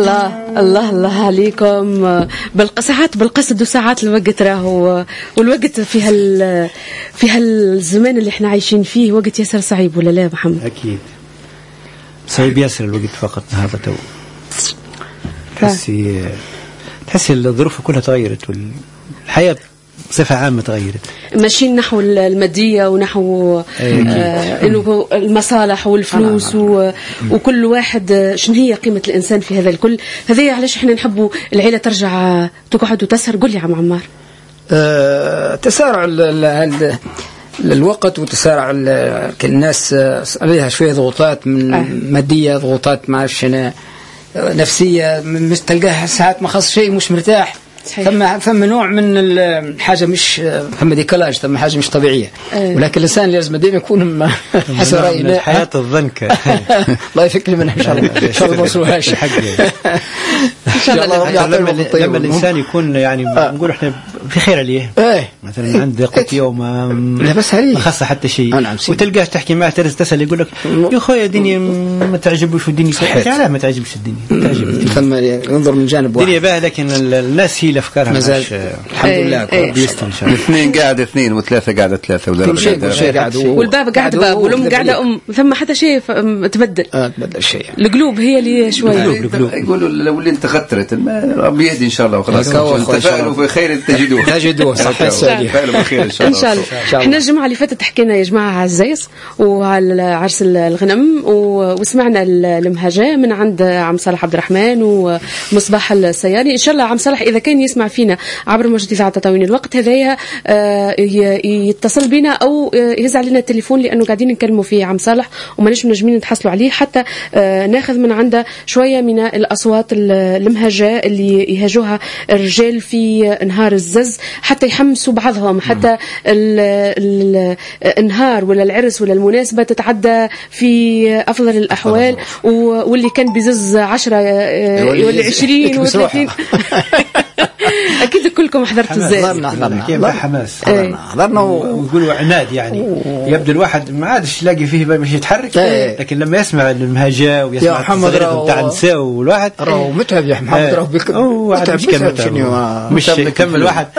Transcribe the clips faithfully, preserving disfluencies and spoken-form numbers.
الله الله الله عليكم. ساعات بالقصد وساعات الوقت راهو، والوقت في هال في هالزمان اللي احنا عايشين فيه وقت ياسر صعيب، ولا لا محمد؟ اكيد صعيب ياسر الوقت فقط هذا تو. تحسي تحسي الظروف كلها تغيرت والحياه بصفة عامة تغيرت، ماشيين نحو المادية ونحو آه إنه المصالح والفلوس و... وكل واحد شنو هي قيمة الإنسان في هذا الكل. هذا علاش إحنا نحبوا العيلة ترجع تقعد وتسهر. قل لي عم عمار. آه تسارع ال ال الوقت وتسارع الناس عليها شوية ضغوطات من آه. مادية، ضغوطات معرفش نفسية، مش تلقاها ساعات ما خص شيء مش مرتاح. ثم ثم نوع من الحاجه مش ثم ديكلاج، ثم حاجه مش طبيعيه. أيه. ولكن الانسان لازم دائما يكون حسب رايي الحياه الضنكه. الله يفك لي منها ان شاء الله. ان شاء الله ما نوصلوهاش ان شاء الله. لما, لما الانسان يكون يعني نقول احنا في خير عليه. ايه مثلا عنده قوت يوم لا بس عليه ما خاصه حتى شيء، وتلقاه تحكي معه تسال يقول لك يا خويا الدنيا ما تعجبوش والدنيا لا ما تعجبش الدنيا تعجب. ثم ينظر من جانب واحد الدنيا باهيه، لكن الناس هي افكارها مازال الحمد لله. اثنين قاعده اثنين وثلاثه قاعده ثلاثه ولا والباب قاعد باب والام قاعده ام، ثم حتى شيء تبدل اه تبدل شيء. القلوب هي اللي شويه يقولوا لو اللي انت خطرت ربي يهدي ان شاء الله وخلاص. تفائلوا بخير تجدوه تجدوه صح. تفائلوا بخير ان شاء الله. ان شاء الله. احنا الجمعه اللي فاتت حكينا يا جماعه على الزيس وعلى عرس الغنم، وسمعنا المهاجة من عند عم صالح عبد الرحمن ومصباح السياري. ان شاء الله عم صالح اذا كان يسمع فينا عبر موجة إذاعة تطاوين الوقت هذايا يتصل بنا أو يهز علينا التليفون، لأنه قاعدين نكلموا فيه عم صالح وما نجم نجمين نتحصلوا عليه حتى ناخذ من عنده شوية من الأصوات المهجة اللي يهجوها الرجال في نهار الزز حتى يحمسوا بعضهم، حتى النهار ولا العرس ولا المناسبة تتعدى في أفضل الأحوال، واللي كان بزز عشرة يولي عشرين وثلاثين. أكيد كلكم حضرتوا الزاز. حضرنا حضرنا كيف حماس حضرنا ويقولوا عناد يعني يبدو الواحد ما عادش يلاقي فيه مش يتحرك. لكن لما يسمع المهجة ويسمع الصغيرة بتاع النساء والواحد راهو متعب يا محمد، راهو متعب مش كلمة مش يكمل واحد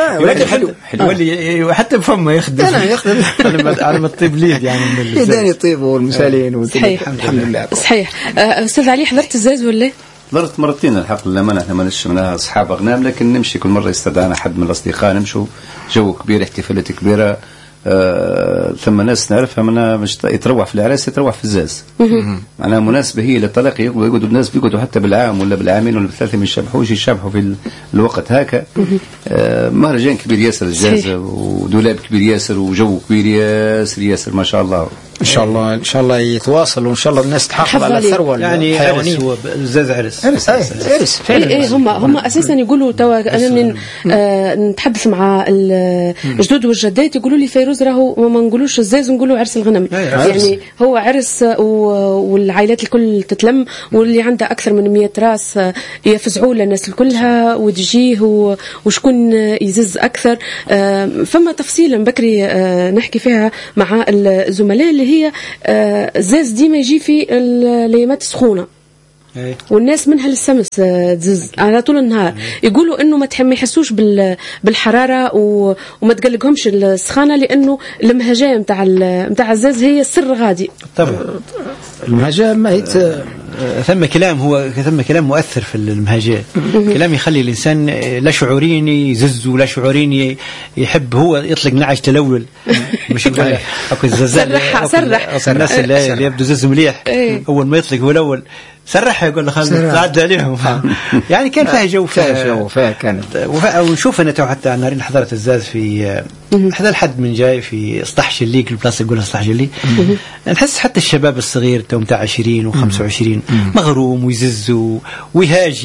يولي حتى بفمه يخدم يخدم على ما الطيب ليد يعني يداني الطيب والمسالين. صحيح الحمد لله. صحيح. أستاذ علي حضرت الزاز ولا؟ ضرت مرتين الحق للأمانة. احنا ماناش منها أصحاب أغنام، لكن نمشي كل مرة يستدعانا حد من الأصدقاء نمشوا، جو كبير احتفالات كبيرة. آه ثم ناس نعرفها منها مش يتروح في العراس يتروح في الزاز. معناها مناسبة هي للطلاق يقعدوا الناس بيقعدوا حتى بالعام ولا بالعامين ولا بالثلاثة ما يشبحوش يشبحوا في الوقت هكا. آه مهرجان كبير ياسر الزاز ودولاب كبير ياسر وجو كبير ياسر ياسر ما شاء الله. ان شاء الله ان شاء الله يتواصل وان شاء الله الناس تحافظ على الثروه يعني عرس هو الزاز عرس عرس عرس فعلا. ايه هم هم اساسا يقولوا توا انا من آه نتحدث مع الجدود والجدات يقولوا لي فيروز راهو ما نقولوش الزاز نقولوا عرس الغنم. يعني هو عرس والعائلات الكل تتلم، واللي عنده اكثر من مية راس يفزعوا للناس كلها وتجيه وشكون يزز اكثر. آه فما تفصيلا بكري آه نحكي فيها مع الزملاء اللي هي الزاز ديما يجي في الايامات السخونه والناس منها للسمس تزز على طول النهار. يقولوا انه ما يحسوش بالحراره وما تقلقهمش السخانه، لانه المهجاه نتاع نتاع الزاز هي السر غادي. طبعا المهجاه ما هي ثم كلام هو ثم كلام مؤثر في المهجاه، كلام يخلي الانسان لا شعورين يزز ولا شعورين يحب هو يطلق نعش تلول. مش يقول اكو الزلزال سرح الناس اللي يبدو زز مليح اول ما يطلق هو الاول سرح يقول له خلينا نتعدى عليهم. يعني كان فيها جو فيها جو فيها كانت ونشوف انا تو حتى نهارين حضرت الزاز في حدا الحد من جاي في سطح شليك البلاصه يقولها سطح شليك. نحس حتى الشباب الصغير تو متاع عشرين وخمسة وعشرين مغروم ويزز ويهاجي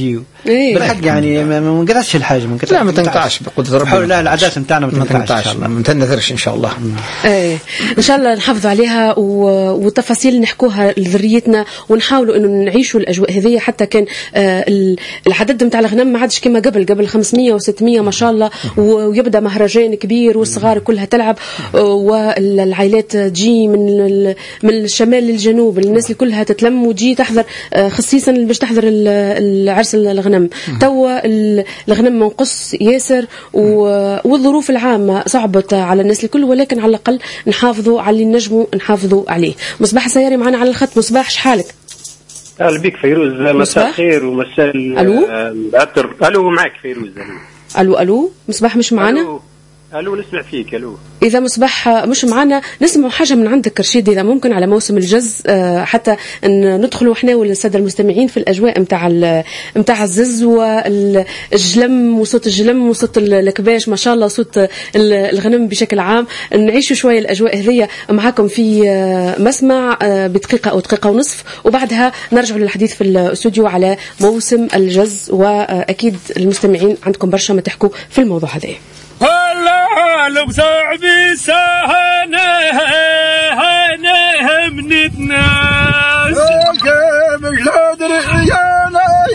إيه. بالحق يعني ما نقطعش الحاجه من لا ما تنقطعش بقدر ربنا. لا العادات نتاعنا ما تنقطعش ان شاء الله، ما تنثرش ان شاء الله. ايه ان شاء الله نحافظوا عليها وتفاصيل نحكوها لذريتنا ونحاولوا انه نعيشوا الاجواء هذه. حتى كان آه العدد نتاع الغنم ما عادش كما قبل قبل خمسمية وستمية ما شاء الله، ويبدا مهرجان كبير والصغار كلها تلعب والعائلات تجي من من الشمال للجنوب، الناس اللي كلها تتلم وتجي تحضر خصيصا باش تحضر العرس الغنم. توا الغنم منقص ياسر والظروف العامه صعبت على الناس الكل، ولكن على الاقل نحافظوا على اللي نجموا نحافظوا عليه. مصباح السياري معنا على الخط. مصباح شحالك؟ اهلا بك فيروز، مساء الخير ومساء الو العطر. الو معك فيروز. الو الو مصباح مش معنا؟ الو الو نسمع فيك. الو اذا مصباح مش معنا نسمع حاجه من عندك رشيد اذا ممكن على موسم الجز، حتى ندخلوا احنا والساده المستمعين في الاجواء نتاع نتاع الزز والجلم وصوت الجلم وصوت الكباش ما شاء الله صوت الغنم بشكل عام. نعيشوا شويه الاجواء هذيا معاكم في مسمع بدقيقه او دقيقه ونصف، وبعدها نرجع للحديث في الاستوديو على موسم الجز. واكيد المستمعين عندكم برشا ما تحكوا في الموضوع هذا. هلا لو صعبي سهنه هنه من الناس مش ادري يا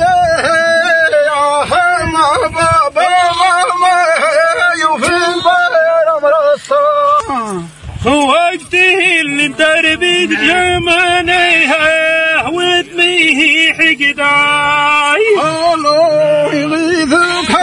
يا ما بابا ما يوفي البير مرصا وقته اللي تربي جمانيها ودميه حقداي الله يغيثك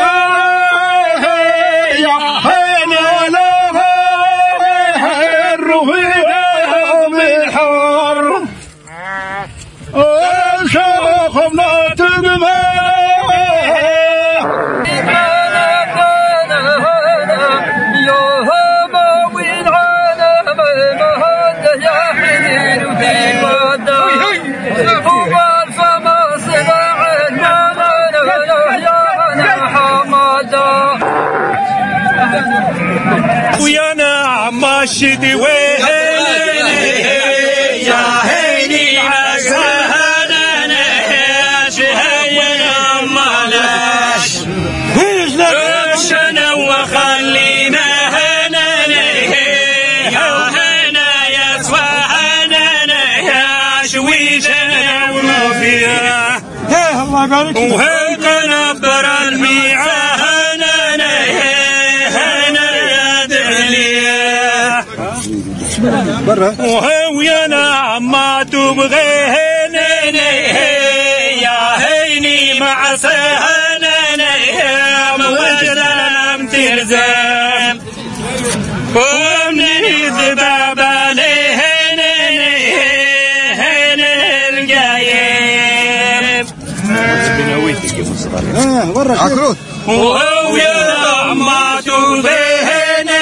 ويانا عماشدي وهيني يا هيني عسانا شهينا مالاش هيش انا وخلينا هنا يا هنا يا سوانا يا شويشنا وما فيها الله يبارك وهيك نبر الميعاد ويانا عما تبغيني يا هيني مع سهنني موجنا مترزم ومني ذباب لهني هني القايب عكروت ويانا عما تبغيني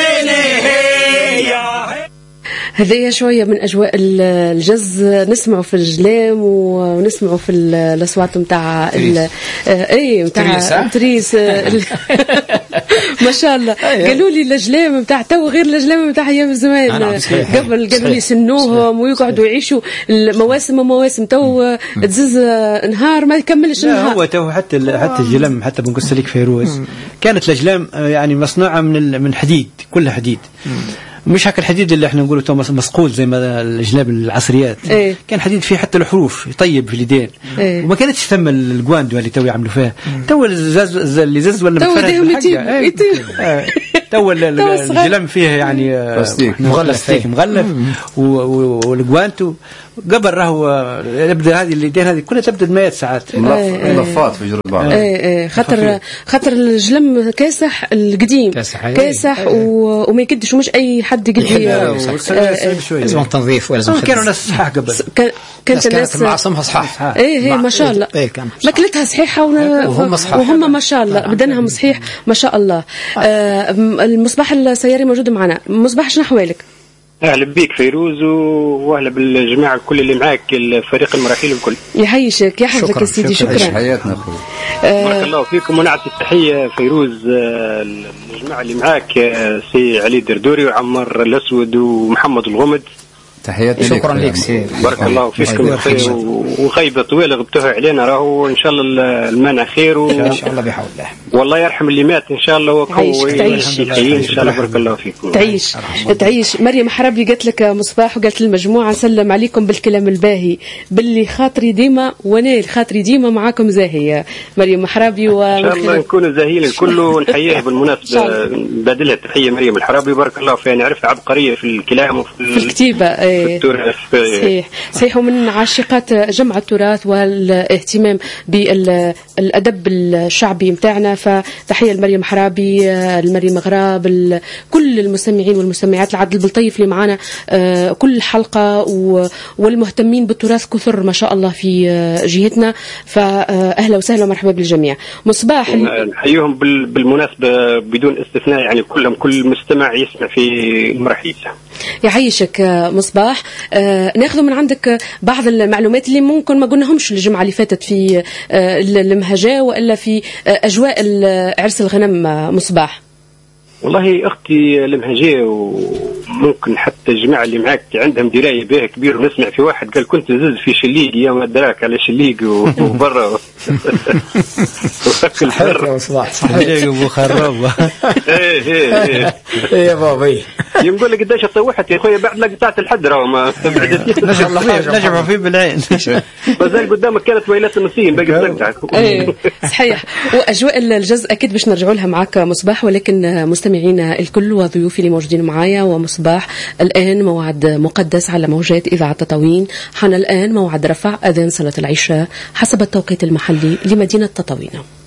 هذه شوية من أجواء الجز نسمعه في الجلام ونسمعه في الأصوات متاع إيه متاع تريس ما شاء الله. قالوا لي الجلام متاع تو غير الجلام متاع أيام زمان قبل قالوا لي سنوهم ويقعدوا يعيشوا المواسم ومواسم. تو تزز نهار ما يكملش النهار. هو تو حتى حتى الجلام حتى بنقص لك فيروز كانت الجلام يعني مصنوعة من من حديد كلها حديد مش هكا الحديد اللي احنا نقوله تو مسقول زي ما الجلاب العصريات. ايه. كان حديد فيه حتى الحروف يطيب في اليدين. ايه. وما كانتش ثم الجواندو اللي تو يعملوا فيها تو الزاز اللي زز ولا تو ديهم يتيم تو الجلام فيه يعني بلاستيك مغلف مغلف والجوانتو قبل راهو يبدا هذه اليدين هذه كلها تبدا بمئات ساعات ملفات في جرد بعض. ايه خاطر خاطر الجلم كاسح القديم كاسح, كاسح وما يكدش ومش اي حد يقدر لازم تنظيف ولازم كانوا ناس صحاح قبل كانت الناس معصمها صحاح. ايه هي ما شاء الله ماكلتها صحيحه وهم صحاح وهم ما شاء الله بدنهم صحيح ما شاء الله. المصباح السياري موجود معنا. مصباح شنو احوالك؟ اهلا بك فيروز واهلا بالجماعه الكل اللي معاك الفريق المراحل الكل. يحييك يحفظك يا سيدي. شكرا, شكرا. حياتنا اخوي آه بارك الله فيكم ونعطي التحيه فيروز آه الجماعه اللي معاك آه سي علي الدردوري وعمر الاسود ومحمد الغمد تحياتي شكرا لك سي. بارك الله فيكم وخيبة طويلة غبتوها علينا راهو إن شاء الله المنع خير و... إن شاء الله بحول الله. والله يرحم اللي مات إن شاء الله تعيش تعيش إن شاء الله. بارك الله فيكم. تعيش تعيش. مريم حرابي قالت لك مصباح وقالت للمجموعة نسلم عليكم بالكلام الباهي باللي خاطري ديما وانا خاطري ديما معاكم زاهية. مريم حرابي و إن شاء الله نكونوا زاهيين الكل ونحييه بالمناسبة بدلها تحية مريم الحرابي بارك الله فيها. نعرف عبقرية في الكلام وفي في الكتيبة ايه. صحيح صحيح. ومن عاشقات جمع التراث والاهتمام بالأدب الشعبي متاعنا. فتحية لمريم حرابي المريم غراب كل المستمعين والمستمعات العدل بالطيف اللي معانا كل حلقة والمهتمين بالتراث كثر ما شاء الله في جهتنا. فأهلا وسهلا ومرحبا بالجميع. مصباح نحييهم بالمناسبة بدون استثناء يعني كلهم كل مستمع يسمع في المرحيسة. يعيشك مصباح. آه ناخذ من عندك بعض المعلومات اللي ممكن ما قلناهمش الجمعة اللي فاتت في آه المهجة وإلا في آه أجواء عرس الغنم. مصباح والله أختي المهجة وممكن حتى الجماعة اللي معك عندهم دراية بها كبير. ونسمع في واحد قال كنت زز في شليق يا ما دراك على شليق وبرا صحيح يا مصباح صحيح ابو خراب. ايه ايه ايه يا بابي يقول لك قداش طوحت يا خويا بعد لقطات الحدرة وما استبعدتيش. نجمع فيه بالعين. فزال قدامك كانت ويلات النسيم باقي ترجعك. ايه صحيح. واجواء الجزء اكيد باش نرجعوا لها معك مصباح. ولكن مستمعينا الكل وضيوفي اللي موجودين معايا ومصباح الان موعد مقدس على موجات اذاعه تطاوين. حان الان موعد رفع اذان صلاه العشاء حسب التوقيت المحلي لمدينه تطاوين.